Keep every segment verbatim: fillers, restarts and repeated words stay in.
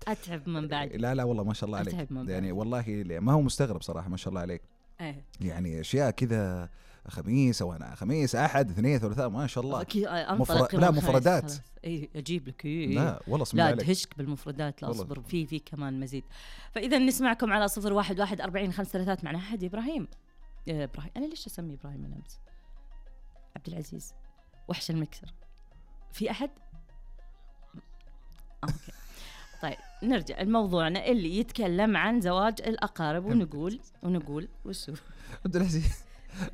أتعب من بعد. لا لا والله ما شاء الله عليك يعني والله ما هو مستغرب صراحة ما شاء الله عليك. أيه. يعني أشياء كذا خميس وانا خميس احد اثنين ثلاثاء ما شاء الله مفر... لا مفردات اي اجيب لك إيه. لا والله لا ادهشك بالمفردات لا اصبر في في كمان مزيد. فاذا نسمعكم على صفر واحد واحد أربعين خمسة ثلاثات معنا أحد. ابراهيم إيه ابراهيم انا ليش اسمي ابراهيم الامس؟ عبد العزيز وحش المكسر في احد اوكي. طيب نرجع لموضوعنا اللي يتكلم عن زواج الاقارب ونقول ونقول وشو عبد العزيز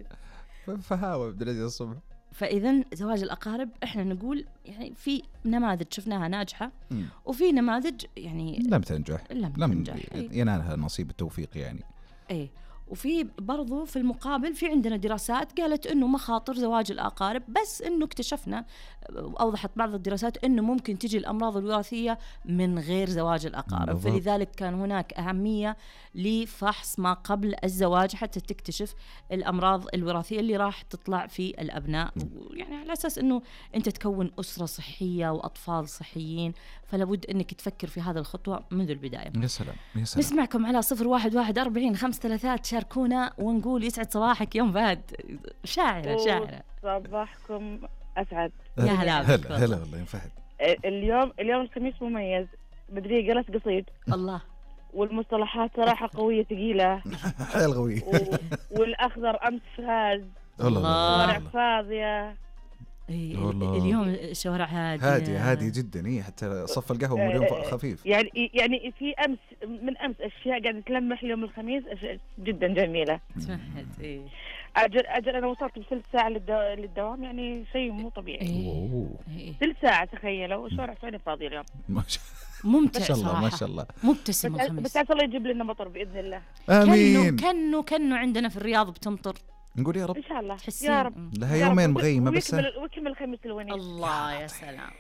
فهاوى عبد العزيز الصبح. فإذا زواج الأقارب إحنا نقول يعني في نماذج شفناها ناجحة م. وفي نماذج يعني لم تنجح لم, لم تنجح ينالها نصيب التوفيق يعني. إيه وفي برضو في المقابل في عندنا دراسات قالت إنه مخاطر زواج الأقارب بس إنه اكتشفنا أوضحت بعض الدراسات إنه ممكن تجي الأمراض الوراثية من غير زواج الأقارب بالضبط. فلذلك كان هناك أهمية لفحص ما قبل الزواج حتى تكتشف الأمراض الوراثية اللي راح تطلع في الأبناء يعني على أساس إنه أنت تكون أسرة صحية وأطفال صحيين فلابد إنك تفكر في هذا الخطوة منذ البداية. يا سلام يا سلام. نسمعكم على صفر واحد واحد أربعين خمس ثلاثات شاركونا ونقول يسعد صباحك يوم فهد. شاعرة شاعرة صباحكم أسعد. يا هلا هلا هلا والله يا فهد. اليوم اليوم الخميس مميز بدري جلس قصيد الله والمصطلحات صراحة قوية ثقيلة حيل قوية و... والأخضر أمس فاز الله فاضية إيه اليوم الشوارع هادية هادية هادية جدا إيه حتى صف القهوة اليوم خفيف يعني يعني في أمس من أمس أشياء قاعدة تلمح اليوم الخميس أشياء جدا جميلة. سمحت إيه أجل أجل أنا وصلت بثلث ساعة للدو... للدوام يعني شيء مو طبيعي. إيه. ثلث ساعة تخيلوا الشوارع فين فاضية اليوم. ما شاء ممتع ما شاء الله صراحة. ما شاء الله مبتسم بس, الخميس بس عسى الله يجيب لنا مطر بإذن الله. آمين. كنو كنو كنو عندنا في الرياض بتمطر نقول يا رب إن شاء الله يا رب. لها يومين مغيمة بس ويكمل الخميس الونيس. الله يا سلام.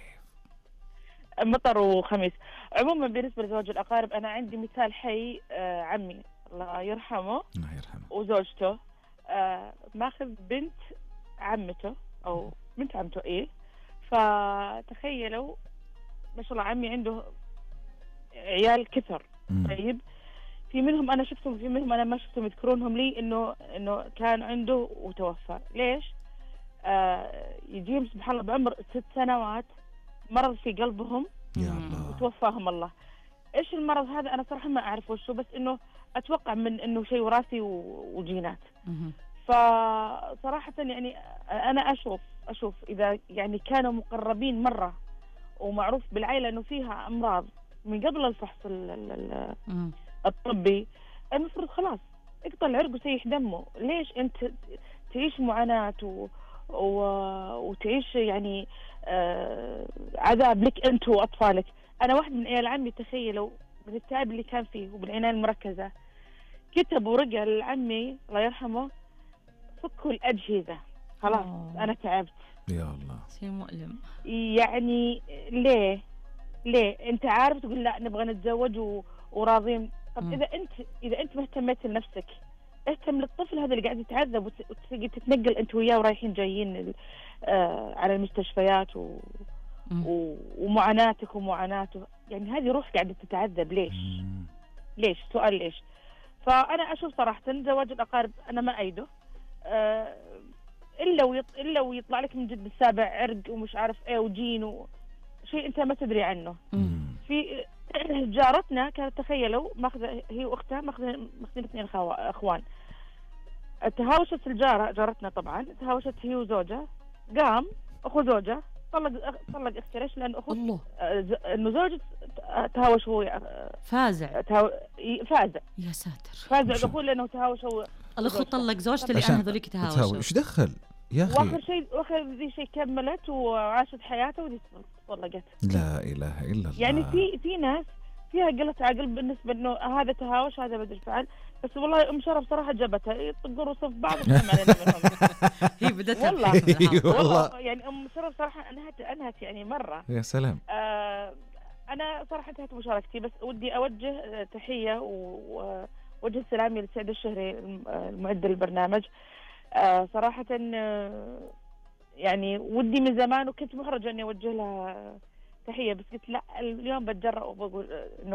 مطر وخميس. عموما بالنسبة لزواج الأقارب أنا عندي مثال حي آه عمي الله يرحمه الله يرحمه وزوجته آه ماخذ بنت عمته أو بنت عمته إيه فتخيلوا ما شاء الله عمي عنده عيال كثر. طيب في منهم أنا شفتهم في منهم أنا ما شفتهم يذكرونهم لي إنه إنه كان عنده وتوفى. ليش؟ آه يجيهم سبحان الله بعمر ست سنوات مرض في قلبهم يا الله وتوفاهم الله. إيش المرض هذا أنا صراحة ما أعرف وشو بس إنه أتوقع من إنه شيء وراثي وجينات. فصراحة يعني أنا أشوف أشوف إذا يعني كانوا مقربين مرة ومعروف بالعائلة إنه فيها أمراض من قبل الفحص الطبي المفروض خلاص اقطع العرق وسيح دمه. ليش أنت تعيش معاناة و... و... وتعيش يعني آه... عذاب لك أنت وأطفالك. أنا واحد من عيال عمي تخيلوا من التعب اللي كان فيه وبالعناية المركزة كتب ورقة لعمي الله يرحمه فكوا الأجهزة خلاص أوه. أنا تعبت. يا الله شيء مؤلم يعني ليه ليه أنت عارف تقول لا نبغى نتزوج و... وراضين. طب م. إذا أنت إذا أنت ما اهتميت لنفسك اهتم للطفل هذا اللي قاعد يتعذب وتجي تتنقل أنت وياه ورايحين جايين آه على المستشفيات و... و... ومعاناتك ومعاناته يعني هذه روح قاعدة تتعذب. ليش م. ليش سؤال ليش. فأنا أشوف صراحة زواج الأقارب أنا ما أيده آه إلا ويط... إلا ويطلع لك من جد السابع عرق ومش عارف إيه وجين وشيء أنت ما تدري عنه. م. في جارتنا كانت تخيلوا ماخذة هي وأختها ماخذين ماخذين اثنين أخوان. تهاوشت الجارة جارتنا طبعا تهاوشت هي وزوجها قام أخو زوجها طلق طلق اختي ليش لأن أخو الله إنه زوجة تهاوش هو فازع تهاو... فازع يا ساتر فازع أخوه لأنه تهاوش هو الأخو طلق زوجته لأن هذوليك تهاوشوا. إيش دخل يا أخي؟ وآخر شيء وآخر ذي شيء كملت وعاشت حياته ودي طلقت. لا إله إلا الله. يعني في في ناس فيها قلة عقل بالنسبة إنه هذا تهاوش هذا بدل فعل. بس والله أم شرف صراحة جابتها يطقروا صف بعض هي بدت والله والله يعني أم شرف صراحة أنهت أنهت يعني مرة. يا سلام. آه أنا صراحة انتهت مشاركتي بس ودي أوجه تحية ووجه سلامي لسعد الشهري المعد للبرنامج. آه صراحة آه يعني ودي من زمان وكنت محرجة إني أوجه لها تحية بس قلت لا اليوم بتجرأ وبقول إنه